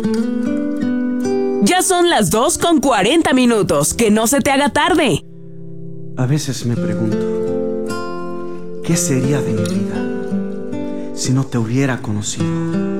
Ya son las 2:40. Que no se te haga tarde. A veces me pregunto, ¿qué sería de mi vida si no te hubiera conocido?